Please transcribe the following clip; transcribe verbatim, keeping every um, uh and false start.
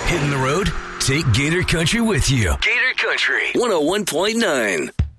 Hitting the road? Take Gator Country with you. Gator Country one oh one point nine.